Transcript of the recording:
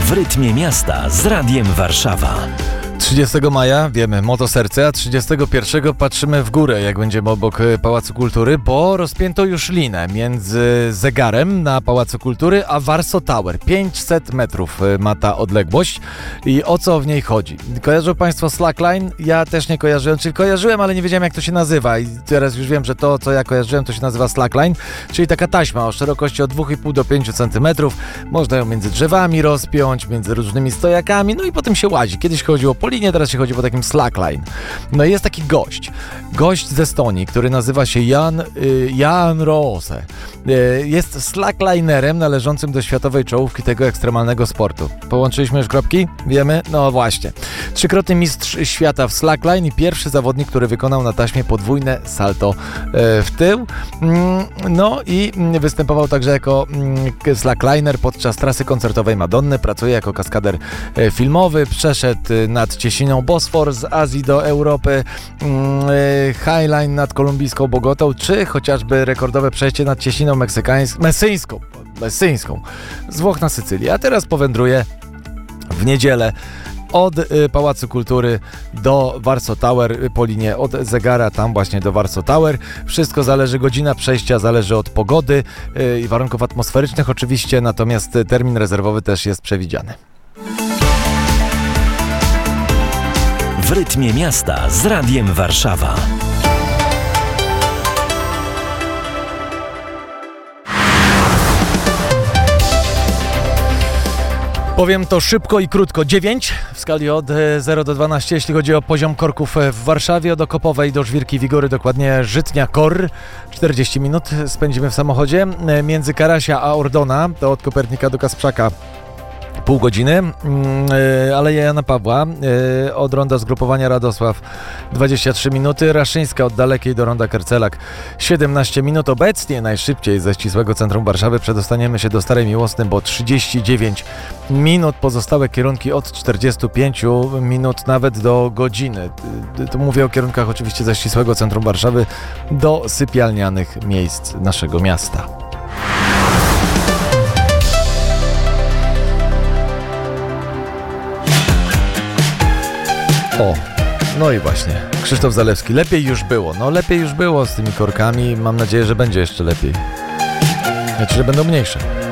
W rytmie miasta z Radiem Warszawa. 30 maja, wiemy, motoserce, a 31 patrzymy w górę, jak będziemy obok Pałacu Kultury, bo rozpięto już linę między zegarem na Pałacu Kultury a Warsaw Tower. 500 metrów ma ta odległość i o co w niej chodzi? Kojarzą Państwo slackline? Ja też nie kojarzyłem, czyli kojarzyłem, ale nie wiedziałem, jak to się nazywa i teraz już wiem, że to, co ja kojarzyłem, to się nazywa slackline, czyli taka taśma o szerokości od 2,5 do 5 cm. Można ją między drzewami rozpiąć, między różnymi stojakami, no i potem się łazi. Kiedyś chodziło po linie, teraz się chodzi po takim slackline. No i jest taki gość z Estonii, który nazywa się Jan Roose. Jest slacklinerem należącym do światowej czołówki tego ekstremalnego sportu. Połączyliśmy już kropki? Wiemy? No właśnie. Trzykrotny mistrz świata w slackline i pierwszy zawodnik, który wykonał na taśmie podwójne salto w tył. No i występował także jako slackliner podczas trasy koncertowej Madonny. Pracuje jako kaskader filmowy. Przeszedł nad cieśniną Bosfor z Azji do Europy, Highline nad kolumbijską Bogotą, czy chociażby rekordowe przejście nad cieśniną messyńską z Włoch na Sycylię. A teraz powędruje w niedzielę od Pałacu Kultury do Warsaw Tower po linie od zegara tam właśnie do Warsaw Tower. Wszystko zależy, godzina przejścia zależy od pogody i warunków atmosferycznych oczywiście, natomiast termin rezerwowy też jest przewidziany. W rytmie miasta z Radiem Warszawa. Powiem to szybko i krótko. 9 w skali od 0 do 12, jeśli chodzi o poziom korków w Warszawie. Od Okopowej do Żwirki Wigory, dokładnie Żytnia Kor. 40 minut spędzimy w samochodzie. Między Karasia a Ordona, to od Kopernika do Kasprzaka. Pół godziny, Aleja Jana Pawła, od ronda zgrupowania Radosław 23 minuty, Raszyńska od Dalekiej do ronda Kercelak 17 minut. Obecnie najszybciej ze ścisłego centrum Warszawy przedostaniemy się do Starej Miłosny, bo 39 minut, pozostałe kierunki od 45 minut nawet do godziny. Tu mówię o kierunkach oczywiście ze ścisłego centrum Warszawy do sypialnianych miejsc naszego miasta. O, no i właśnie, Krzysztof Zalewski. Lepiej już było. No lepiej już było z tymi korkami. Mam nadzieję, że będzie jeszcze lepiej. Znaczy, że będą mniejsze.